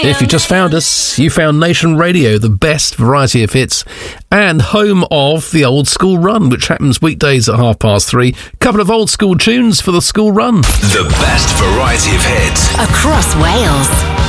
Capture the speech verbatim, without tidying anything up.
If you just found us, you found Nation Radio, the best variety of hits, and home of the Old School Run, which happens weekdays at half past three. Couple of old school tunes for the school run. The best variety of hits across Wales.